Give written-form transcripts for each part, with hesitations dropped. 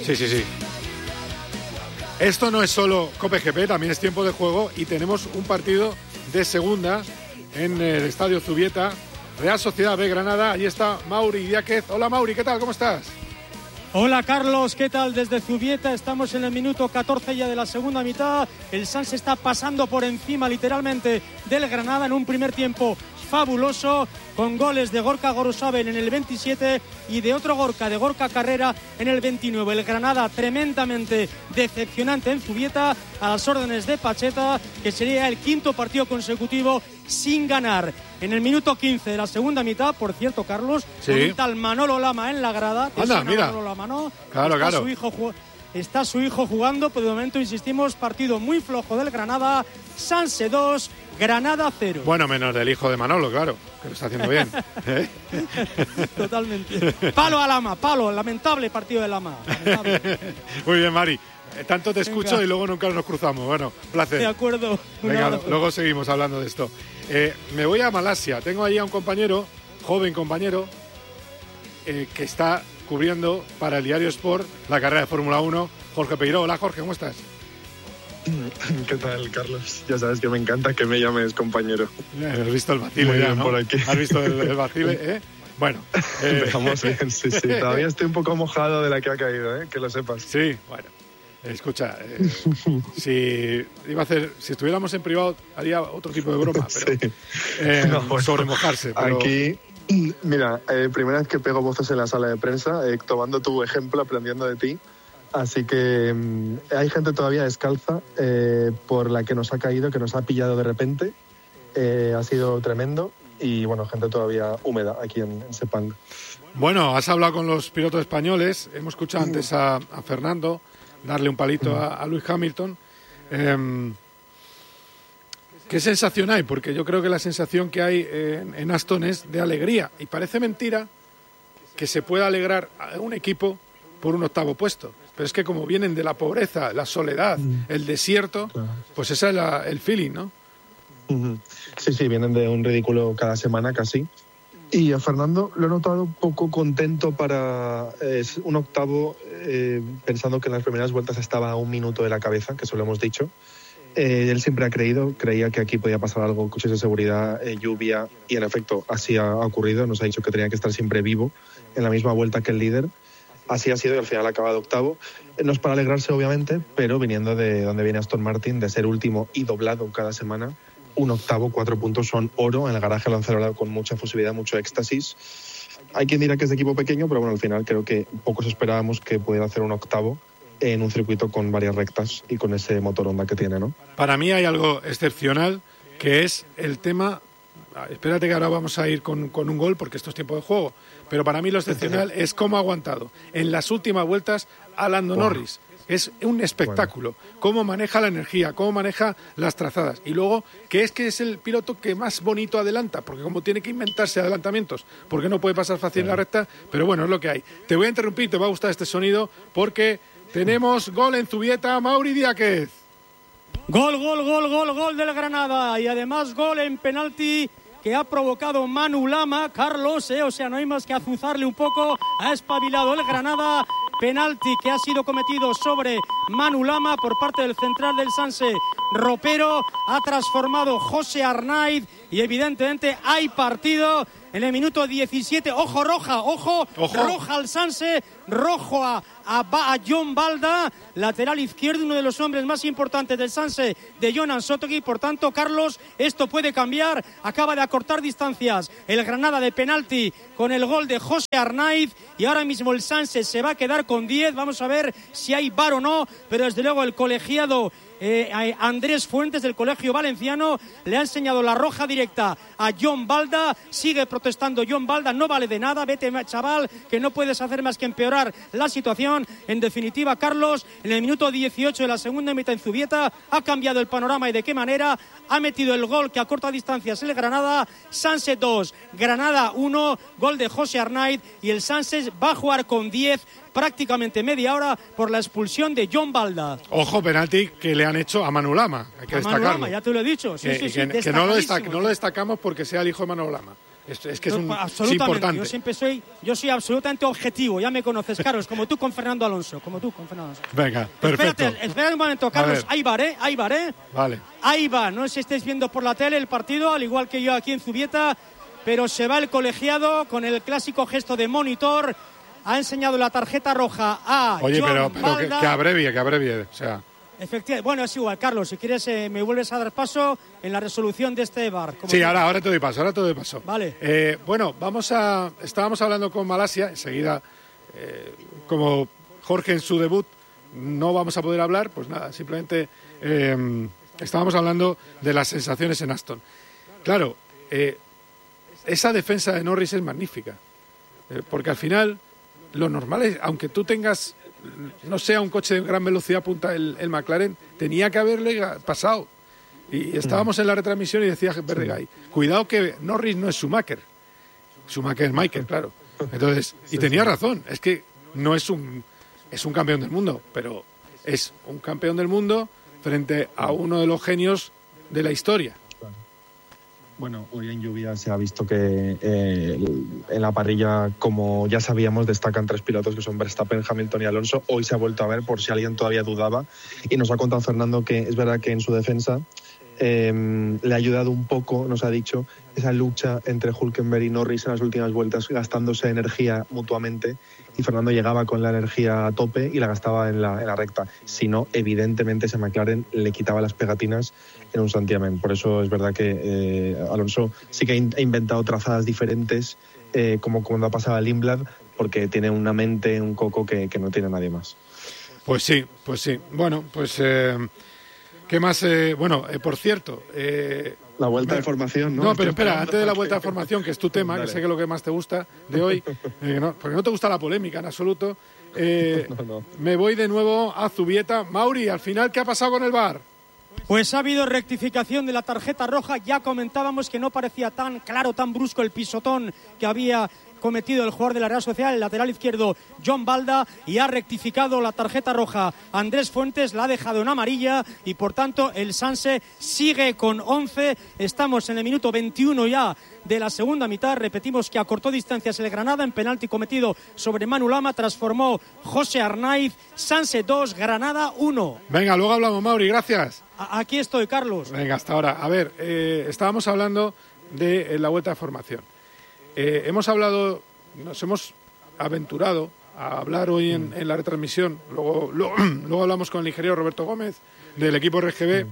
Sí. Esto no es solo COPE-GP, también es tiempo de juego y tenemos un partido de segunda en el Estadio Zubieta, Real Sociedad B Granada. Ahí está Mauri Diáquez. Hola Mauri, ¿qué tal? ¿Cómo estás? Hola Carlos, ¿qué tal? Desde Zubieta estamos en el minuto 14 ya de la segunda mitad. El Sanse está pasando por encima literalmente del Granada en un primer tiempo fabuloso, con goles de Gorka Gorosabel en el 27 y de otro Gorka, de Gorka Carrera, en el 29. El Granada tremendamente decepcionante en Zubieta, a las órdenes de Pacheta, que sería el quinto partido consecutivo sin ganar. En el minuto 15 de la segunda mitad, por cierto, Carlos, sí, con un tal Manolo Lama en la grada. Anda, mira. Manolo Lama, ¿no? Claro. Está su hijo jugando, pero de momento, insistimos, partido muy flojo del Granada. Sanse 2, Granada 0. Bueno, menos del hijo de Manolo, claro, que lo está haciendo bien. Totalmente. Palo a Lama, palo, lamentable partido de Lama. Lamentable. Muy bien, Mari. Tanto te escucho. Venga. Y luego nunca nos cruzamos. Bueno, placer. De acuerdo. Venga, luego seguimos hablando de esto. Me voy a Malasia. Tengo ahí a un compañero, joven compañero, que está cubriendo para el Diario Sport la carrera de Fórmula 1, Jorge Peiró. Hola Jorge, ¿cómo estás? ¿Qué tal, Carlos? Ya sabes que me encanta que me llames compañero. Has visto el vacile ya, ¿no? Por aquí. ¿Has visto el vacile, Bueno. Empezamos bien, sí. Todavía estoy un poco mojado de la que ha caído, que lo sepas. Sí, bueno. Escucha, si estuviéramos en privado haría otro tipo de broma, pero bueno, sobre mojarse. Pero... Aquí, mira, primera vez que pego voces en la sala de prensa, tomando tu ejemplo, aprendiendo de ti. Así que hay gente todavía descalza por la que nos ha caído, que nos ha pillado de repente. Ha sido tremendo y, bueno, gente todavía húmeda aquí en Sepang. Bueno, has hablado con los pilotos españoles. Hemos escuchado antes a Fernando darle un palito a Lewis Hamilton. ¿Qué sensación hay? Porque yo creo que la sensación que hay en Aston es de alegría. Y parece mentira que se pueda alegrar a un equipo por un octavo puesto. Pero es que como vienen de la pobreza, la soledad, el desierto, pues ese es el feeling, ¿no? Sí, vienen de un ridículo cada semana casi. Y a Fernando lo he notado un poco contento para un octavo, pensando que en las primeras vueltas estaba a un minuto de la cabeza, que eso lo hemos dicho. Él siempre creía que aquí podía pasar algo, coches de seguridad, lluvia, y en efecto así ha ocurrido. Nos ha dicho que tenía que estar siempre vivo en la misma vuelta que el líder. Así ha sido y al final ha acabado octavo. No es para alegrarse, obviamente, pero viniendo de donde viene Aston Martin, de ser último y doblado cada semana, un octavo, 4 puntos son oro. En el garaje lo han celebrado con mucha efusividad, mucho éxtasis. Hay quien dirá que es de equipo pequeño, pero bueno, al final creo que pocos esperábamos que pudiera hacer un octavo en un circuito con varias rectas y con ese motor Honda que tiene, ¿no? Para mí hay algo excepcional, que es el tema... Espérate que ahora vamos a ir con un gol, porque esto es tiempo de juego. Pero para mí lo excepcional es cómo ha aguantado en las últimas vueltas a Lando Norris. Es un espectáculo. Cómo maneja la energía, cómo maneja las trazadas. Y luego, que es el piloto que más bonito adelanta, porque como tiene que inventarse adelantamientos, porque no puede pasar fácil en la recta, pero bueno, es lo que hay. Te voy a interrumpir, te va a gustar este sonido, porque tenemos gol en Zubieta, Mauri Diáquez. Gol del Granada, y además gol en penalti que ha provocado Manu Lama, Carlos, o sea, no hay más que azuzarle un poco, ha espabilado el Granada. Penalti que ha sido cometido sobre Manu Lama por parte del central del Sanse, Ropero. Ha transformado José Arnaiz y evidentemente hay partido en el minuto 17. Ojo, roja al Sanse, rojo a John Balda, lateral izquierdo, uno de los hombres más importantes del Sanse, de Jonan Sotogi. Por tanto, Carlos, esto puede cambiar. Acaba de acortar distancias el Granada de penalti con el gol de José Arnaiz, y ahora mismo el Sanse se va a quedar con 10. Vamos a ver si hay VAR o no, pero desde luego el colegiado Andrés Fuentes del Colegio Valenciano le ha enseñado la roja directa a John Balda. Sigue protestando John Balda, no vale de nada, vete chaval, que no puedes hacer más que empeorar la situación. En definitiva, Carlos, en el minuto 18 de la segunda mitad en Zubieta ha cambiado el panorama, y de qué manera. Ha metido el gol que a corta distancias el Granada. Sanse 2, Granada 1, gol de José Arnaiz, y el Sanse va a jugar con 10 prácticamente media hora por la expulsión de John Balda. Ojo, penalti que le han hecho a Manu Lama, hay que destacarlo. Manu Lama, ya te lo he dicho. Sí, que no lo destacamos porque sea el hijo de Manu Lama. Es que es importante. Yo soy absolutamente objetivo, ya me conoces, Carlos, como tú con Fernando Alonso. Venga, perfecto. Espérate un momento, Carlos, ahí va, Vale. Ahí va, no sé si estáis viendo por la tele el partido, al igual que yo aquí en Zubieta, pero se va el colegiado con el clásico gesto de monitor. Ha enseñado la tarjeta roja a John Balda. Que abrevie, o sea... Efectivamente, bueno, es igual, Carlos, si quieres me vuelves a dar paso en la resolución de este VAR. Sí, ahora te doy paso. Vale. Bueno, estábamos hablando con Malasia, enseguida, como Jorge en su debut no vamos a poder hablar, pues nada, simplemente estábamos hablando de las sensaciones en Aston. Claro, esa defensa de Norris es magnífica, porque al final lo normal es, aunque tú tengas... no sea un coche de gran velocidad punta el McLaren, tenía que haberle pasado. Y estábamos en la retransmisión y decía Verdegay, cuidado que Norris no es Schumacher es Michael, claro. Entonces, y tenía razón, es que no es un campeón del mundo, pero es un campeón del mundo frente a uno de los genios de la historia. Bueno, hoy en lluvia se ha visto que en la parrilla, como ya sabíamos, destacan 3 pilotos que son Verstappen, Hamilton y Alonso. Hoy se ha vuelto a ver, por si alguien todavía dudaba, y nos ha contado Fernando que es verdad que en su defensa le ha ayudado un poco, nos ha dicho, esa lucha entre Hülkenberg y Norris en las últimas vueltas, gastándose energía mutuamente, y Fernando llegaba con la energía a tope y la gastaba en la recta. Si no, evidentemente ese McLaren le quitaba las pegatinas en un santiamén. Por eso es verdad que Alonso sí que ha inventado trazadas diferentes, como cuando ha pasado a Lindblad, porque tiene una mente, un coco que no tiene nadie más. Pues sí. Bueno, pues... ¿qué más? Por cierto... la vuelta de formación, ¿no? No, pero espera, antes de la vuelta de formación, que es tu tema, que sé que es lo que más te gusta de hoy, porque no te gusta la polémica en absoluto, no. Me voy de nuevo a Zubieta. Mauri, al final, ¿qué ha pasado con el VAR? Pues ha habido rectificación de la tarjeta roja. Ya comentábamos que no parecía tan claro, tan brusco el pisotón que había cometido el jugador de la Real Sociedad, el lateral izquierdo John Balda, y ha rectificado la tarjeta roja Andrés Fuentes, la ha dejado en amarilla y por tanto el Sanse sigue con 11. Estamos en el minuto 21 ya de la segunda mitad. Repetimos que acortó distancias el Granada en penalti cometido sobre Manu Lama, transformó José Arnaiz. Sanse 2, Granada 1. Venga, luego hablamos, Mauri, gracias. Aquí estoy, Carlos. Venga, hasta ahora. A ver, estábamos hablando de la vuelta de formación. Nos hemos aventurado a hablar hoy en la retransmisión, luego hablamos con el ingeniero Roberto Gómez del equipo RGB,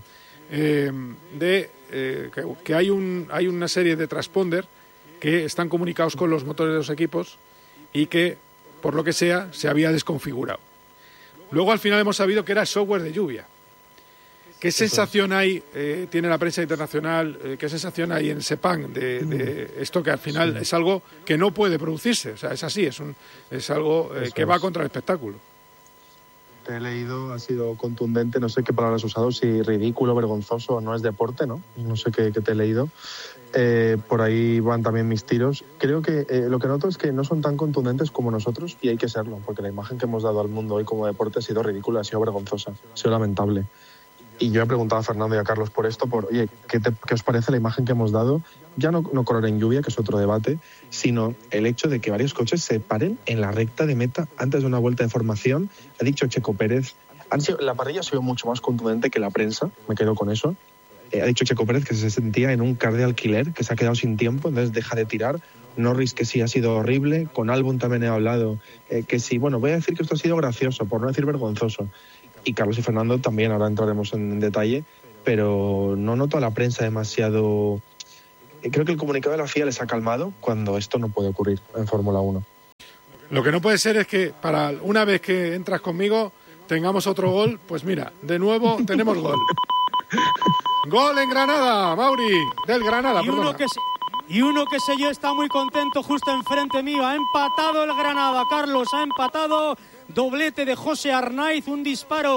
que hay una serie de transponder que están comunicados con los motores de los equipos y que, por lo que sea, se había desconfigurado. Luego al final hemos sabido que era software de lluvia. ¿Qué sensación hay, tiene la prensa internacional, qué sensación hay en Sepang de esto, que al final es algo que no puede producirse? O sea, es así, es algo que va contra el espectáculo. Te he leído, ha sido contundente, no sé qué palabras has usado, si ridículo, vergonzoso, no es deporte, ¿no? No sé qué te he leído. Por ahí van también mis tiros. Creo que lo que noto es que no son tan contundentes como nosotros, y hay que serlo, porque la imagen que hemos dado al mundo hoy como deporte ha sido ridícula, ha sido vergonzosa, ha sido lamentable. Y yo he preguntado a Fernando y a Carlos por esto, oye, ¿qué os parece la imagen que hemos dado? Ya no correr en lluvia, que es otro debate, sino el hecho de que varios coches se paren en la recta de meta antes de una vuelta de formación. Ha dicho Checo Pérez, la parrilla ha sido mucho más contundente que la prensa, me quedo con eso. Ha dicho Checo Pérez que se sentía en un car de alquiler, que se ha quedado sin tiempo, entonces deja de tirar. Norris, que sí ha sido horrible. Con Albon también he hablado, que sí, bueno, voy a decir que esto ha sido gracioso, por no decir vergonzoso. Y Carlos y Fernando también, ahora entraremos en detalle, pero no noto a la prensa demasiado... Creo que el comunicado de la FIA les ha calmado cuando esto no puede ocurrir en Fórmula 1. Lo que no puede ser es que para una vez que entras conmigo tengamos otro gol. Pues mira, de nuevo tenemos gol. Gol en Granada, Mauri, del Granada. Y uno que sé yo está muy contento justo enfrente mío. Ha empatado el Granada, Carlos, ha empatado. Doblete de José Arnaiz, un disparo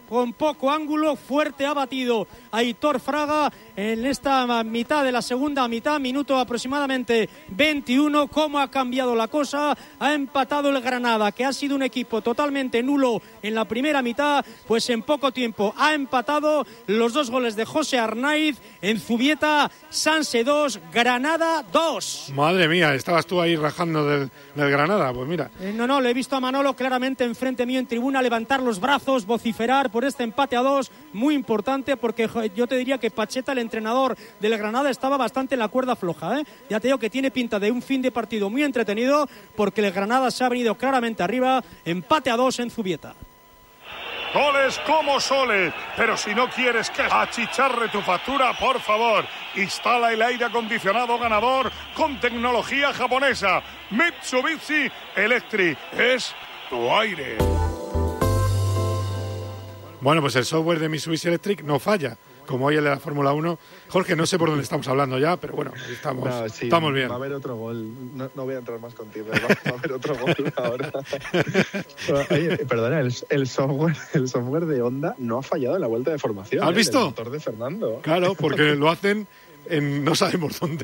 con poco ángulo, fuerte, ha batido a Aitor Fraga en esta mitad de la segunda mitad, minuto aproximadamente 21. Cómo ha cambiado la cosa, ha empatado el Granada, que ha sido un equipo totalmente nulo en la primera mitad, pues en poco tiempo ha empatado. Los 2 goles de José Arnaiz en Zubieta, Sanse 2, Granada 2. Madre mía, estabas tú ahí rajando del Granada, pues mira. No, le he visto a Manolo claramente enfrente mío en tribuna levantar los brazos, vociferar por este empate a 2, muy importante, porque yo te diría que Pacheta, el entrenador del Granada, estaba bastante en la cuerda floja, ¿eh? Ya te digo que tiene pinta de un fin de partido muy entretenido, porque el Granada se ha venido claramente arriba, empate a 2 en Zubieta. Goles como soles, pero si no quieres que achicharre tu factura, por favor, instala el aire acondicionado ganador con tecnología japonesa. Mitsubishi Electric es tu aire. Bueno, pues el software de Mitsubishi Electric no falla, como hoy el de la Fórmula 1. Jorge, no sé por dónde estamos hablando ya, pero bueno, estamos bien. Va a haber otro gol. No voy a entrar más contigo. Va a haber otro gol ahora. Oye, perdona, el software de Honda no ha fallado en la vuelta de formación. ¿Has visto? El motor de Fernando. Claro, porque lo hacen en no sabemos dónde.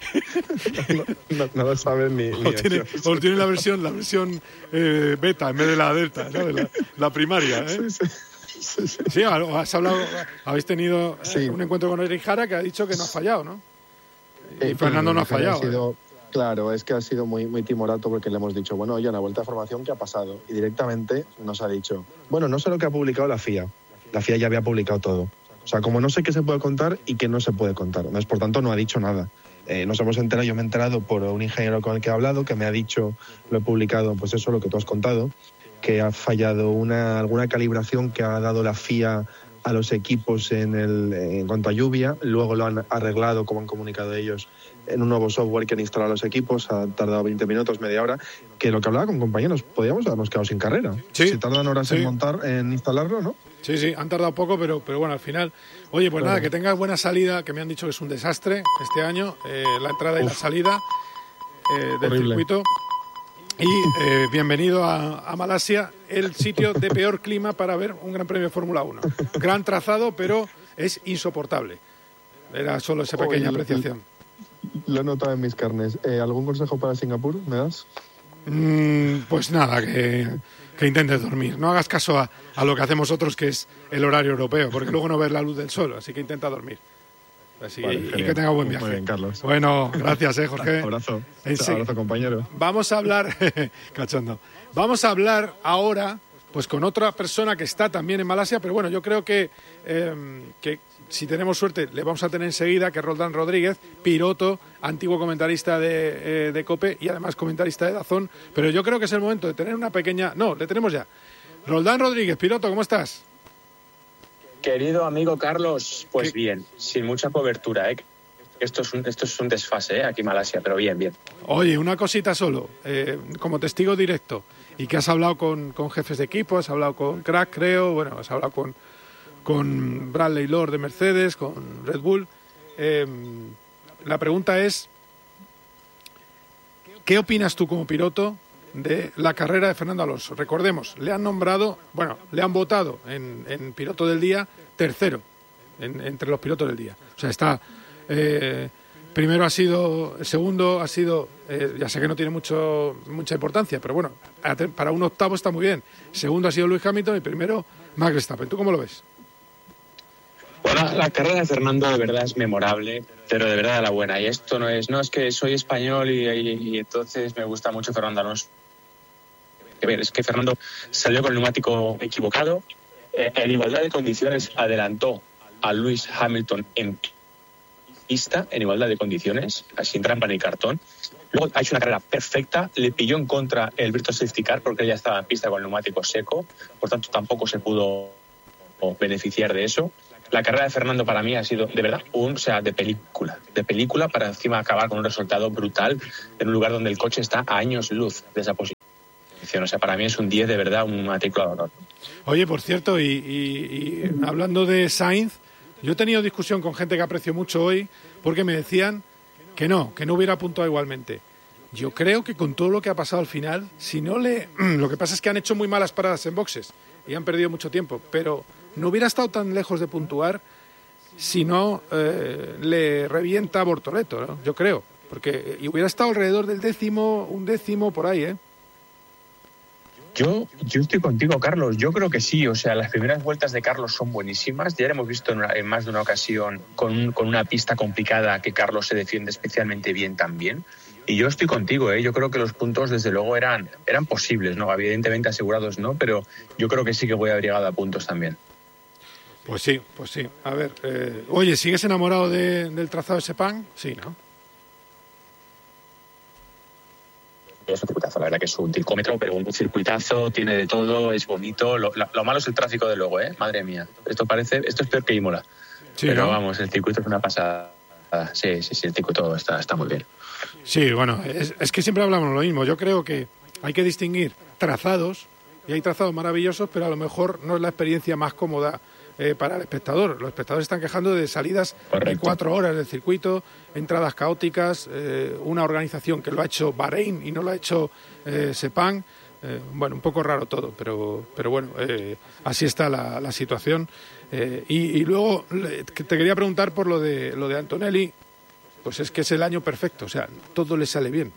No lo saben ni o tiene la versión beta en vez de la delta, ¿sabes? La primaria, ¿eh? Sí, habéis tenido un encuentro con Eric Jara, que ha dicho que no ha fallado, ¿no? Y Fernando no ha fallado. Claro, es que ha sido muy, muy timorato, porque le hemos dicho, bueno, oye, en la vuelta de formación, ¿qué ha pasado? Y directamente nos ha dicho, bueno, no sé lo que ha publicado la FIA. La FIA ya había publicado todo. O sea, como no sé qué se puede contar y qué no se puede contar. Entonces, por tanto, no ha dicho nada. Nos hemos enterado, yo me he enterado por un ingeniero con el que he hablado, que me ha dicho, lo he publicado, pues eso, lo que tú has contado, que ha fallado alguna calibración que ha dado la FIA a los equipos en cuanto a lluvia. Luego lo han arreglado, como han comunicado ellos, en un nuevo software que han instalado los equipos. Ha tardado 20 minutos, media hora. Que lo que hablaba con compañeros, podíamos habernos quedado sin carrera. Sí, si tardan horas en instalarlo, ¿no? Sí, han tardado poco, pero bueno, al final. Oye, pues nada, que tengas buena salida, que me han dicho que es un desastre este año, la entrada y la salida del circuito. Y bienvenido a Malasia, el sitio de peor clima para ver un Gran Premio de Fórmula 1. Gran trazado, pero es insoportable. Era solo esa pequeña apreciación. Lo he notado en mis carnes. ¿Algún consejo para Singapur me das? Pues nada, que intentes dormir. No hagas caso a lo que hacemos otros, que es el horario europeo, porque luego no ves la luz del sol, así que intenta dormir. Así, vale, y que tenga buen viaje. Muy bien, Carlos. Bueno, gracias, Jorge. Abrazo, compañero. Vamos a hablar, cachondo. Vamos a hablar ahora, pues, con otra persona que está también en Malasia, pero bueno, yo creo que si tenemos suerte le vamos a tener enseguida, que es Roldán Rodríguez, piloto, antiguo comentarista de COPE y además comentarista de DAZN. Pero yo creo que es el momento de tener una pequeña... No, le tenemos ya. Roldán Rodríguez, piloto, ¿cómo estás? Querido amigo Carlos, pues bien, sin mucha cobertura, ¿eh? Esto es un desfase, aquí en Malasia, pero bien. Oye, una cosita solo, como testigo directo, y que has hablado con jefes de equipo, has hablado con Crack, creo, bueno, has hablado con Bradley Lord de Mercedes, con Red Bull. La pregunta es, ¿qué opinas tú como piloto de la carrera de Fernando Alonso? Recordemos, le han votado en piloto del día tercero entre los pilotos del día. O sea, está primero segundo ha sido, ya sé que no tiene mucha importancia, pero bueno, para un octavo está muy bien. Segundo ha sido Lewis Hamilton y primero Max Verstappen. ¿Tú cómo lo ves? Bueno, la carrera de Fernando de verdad es memorable, pero de verdad la buena. Y esto no es que soy español y entonces me gusta mucho Fernando Alonso. Es que Fernando salió con el neumático equivocado, en igualdad de condiciones adelantó a Lewis Hamilton en pista, en igualdad de condiciones, sin trampa ni cartón. Luego ha hecho una carrera perfecta, le pilló en contra el Virtual Safety Car porque él ya estaba en pista con el neumático seco, por tanto tampoco se pudo beneficiar de eso. La carrera de Fernando para mí ha sido de verdad de película para encima acabar con un resultado brutal en un lugar donde el coche está a años luz de esa posición. O sea, para mí es un 10 de verdad, un matrícula de honor. Oye, por cierto, y hablando de Sainz, yo he tenido discusión con gente que aprecio mucho hoy porque me decían que no hubiera puntuado igualmente. Yo creo que con todo lo que ha pasado al final, lo que pasa es que han hecho muy malas paradas en boxes y han perdido mucho tiempo, pero no hubiera estado tan lejos de puntuar si no le revienta a Bortoleto, ¿no? Yo creo, porque y hubiera estado alrededor del un décimo por ahí, ¿eh? Yo estoy contigo, Carlos. Yo creo que sí. O sea, las primeras vueltas de Carlos son buenísimas. Ya hemos visto en más de una ocasión con una pista complicada que Carlos se defiende especialmente bien también. Y yo estoy contigo, ¿eh? Yo creo que los puntos, desde luego, eran posibles, ¿no? Evidentemente asegurados, ¿no? Pero yo creo que sí que voy a haber llegado a puntos también. Pues sí. A ver, oye, ¿sigues enamorado del trazado de Sepang? Sí, ¿no? Es un circuitazo, la verdad que es un tilcómetro, pero un circuitazo, tiene de todo, es bonito. Lo malo es el tráfico de luego, ¿eh? Madre mía. Esto es peor que Imola. Sí, pero ¿no? Vamos, el circuito es una pasada. Sí, el circuito está muy bien. Sí, bueno, es que siempre hablamos lo mismo. Yo creo que hay que distinguir trazados, y hay trazados maravillosos, pero a lo mejor no es la experiencia más cómoda para el espectador. Los espectadores están quejando de salidas de 4 horas del circuito, entradas caóticas, una organización que lo ha hecho Bahrein y no lo ha hecho Sepang. Bueno, un poco raro todo, pero bueno, así está la situación. Y luego te quería preguntar por lo de Antonelli. Pues es que es el año perfecto, o sea, todo le sale bien.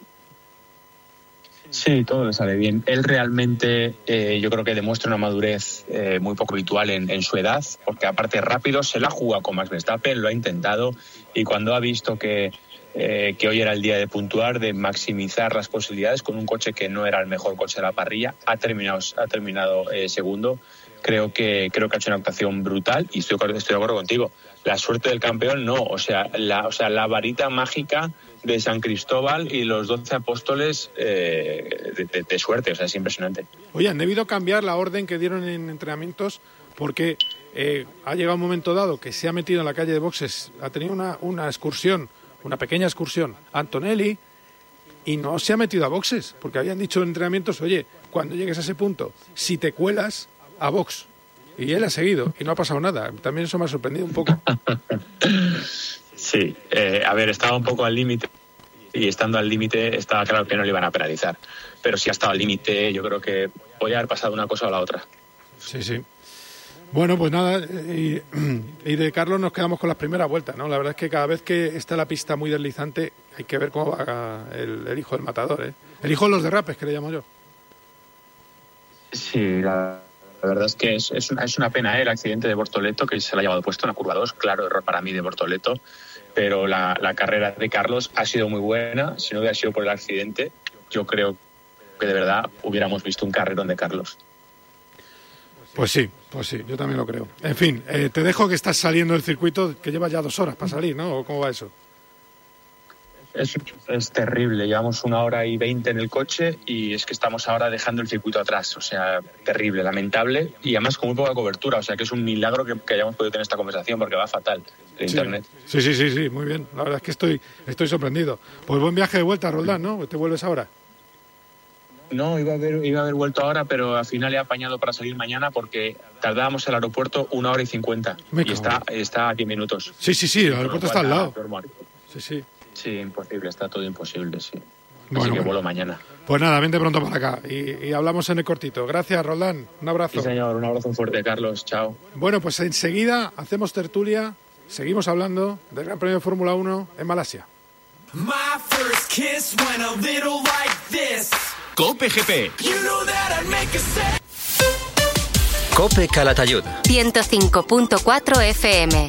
Sí, todo le sale bien. Él realmente yo creo que demuestra una madurez muy poco habitual en su edad, porque aparte rápido se la ha jugado con Max Verstappen, lo ha intentado, y cuando ha visto que hoy era el día de puntuar, de maximizar las posibilidades con un coche que no era el mejor coche de la parrilla, ha terminado segundo. Creo que ha hecho una actuación brutal y estoy de acuerdo contigo. La suerte del campeón no, o sea, la varita mágica de San Cristóbal y los 12 apóstoles de suerte, o sea, es impresionante. Oye, han debido cambiar la orden que dieron en entrenamientos porque ha llegado un momento dado que se ha metido en la calle de boxes, ha tenido una excursión, una pequeña excursión, Antonelli, y no se ha metido a boxes, porque habían dicho en entrenamientos, oye, cuando llegues a ese punto, si te cuelas, a box. Y él ha seguido y no ha pasado nada. También eso me ha sorprendido un poco. Sí, a ver, estaba un poco al límite y estando al límite estaba claro que no le iban a penalizar. Pero si ha estado al límite, yo creo que podía haber pasado una cosa o la otra. Sí. Bueno, pues nada, y de Carlos nos quedamos con las primeras vueltas, ¿no? La verdad es que cada vez que está la pista muy deslizante hay que ver cómo va el hijo del matador, ¿eh? El hijo de los derrapes, que le llamo yo. Sí, la verdad es que es una pena el accidente de Bortoleto, que se lo ha llevado puesto en la curva 2. Claro, error para mí de Bortoleto, pero la carrera de Carlos ha sido muy buena. Si no hubiera sido por el accidente, yo creo que de verdad hubiéramos visto un carrerón de Carlos. Pues sí, yo también lo creo. En fin, te dejo, que estás saliendo del circuito, que llevas ya 2 horas para salir, ¿no? ¿O cómo va eso? Es terrible, llevamos 1 hora y 20 en el coche y es que estamos ahora dejando el circuito atrás, o sea, terrible, lamentable y además con muy poca cobertura, o sea que es un milagro que hayamos podido tener esta conversación porque va fatal el internet. Sí, muy bien, la verdad es que estoy sorprendido. Pues buen viaje de vuelta, Roldán, ¿no? ¿Te vuelves ahora? No, iba a haber vuelto ahora, pero al final he apañado para salir mañana porque tardábamos en el aeropuerto 1 hora y 50 y está a 10 minutos. Sí, el aeropuerto está al lado. Sí, imposible, está todo imposible, sí. Bueno, así que vuelo mañana. Pues nada, vente pronto para acá y hablamos en el cortito. Gracias, Roldán, un abrazo. Sí, señor, un abrazo fuerte, Carlos, chao. Bueno, pues enseguida hacemos tertulia, seguimos hablando del Gran Premio de Fórmula 1 en Malasia. Cope GP. Cope Calatayud. 105.4 FM.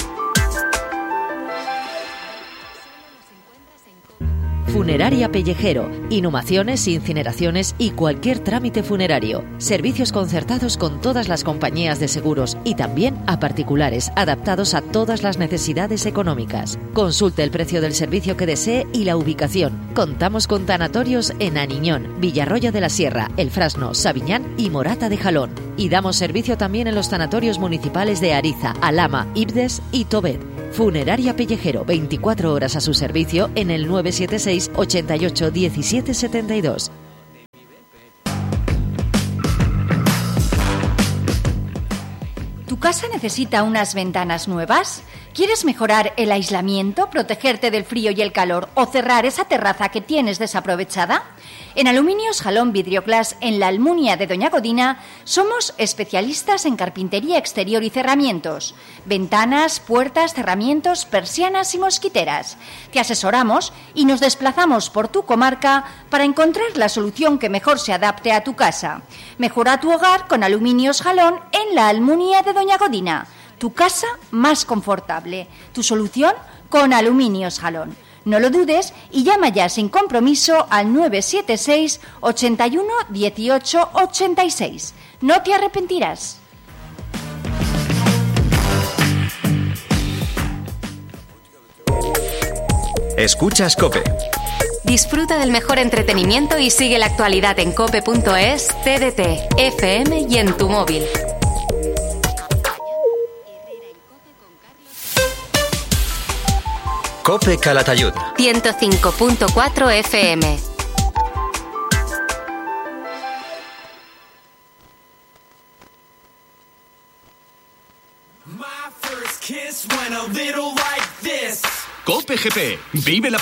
Funeraria Pellejero. Inhumaciones, incineraciones y cualquier trámite funerario. Servicios concertados con todas las compañías de seguros y también a particulares, adaptados a todas las necesidades económicas. Consulte el precio del servicio que desee y la ubicación. Contamos con tanatorios en Aniñón, Villarroya de la Sierra, El Frasno, Sabiñán y Morata de Jalón. Y damos servicio también en los tanatorios municipales de Ariza, Alhama, Ibdes y Tobet. Funeraria Pellejero, 24 horas a su servicio en el 976 88 17 72. ¿Tu casa necesita unas ventanas nuevas? ¿Quieres mejorar el aislamiento, protegerte del frío y el calor o cerrar esa terraza que tienes desaprovechada? En Aluminios Jalón Vidrioglass, en la Almunia de Doña Godina, somos especialistas en carpintería exterior y cerramientos, ventanas, puertas, cerramientos, persianas y mosquiteras. Te asesoramos y nos desplazamos por tu comarca para encontrar la solución que mejor se adapte a tu casa. Mejora tu hogar con Aluminios Jalón en la Almunia de Doña Godina. Tu casa más confortable. Tu solución con Aluminios Jalón. No lo dudes y llama ya sin compromiso al 976 81 18 86. No te arrepentirás. Escuchas COPE. Disfruta del mejor entretenimiento y sigue la actualidad en cope.es, TDT, FM y en tu móvil. COPE Calatayud. 105.4 FM. COPE GP. Vive la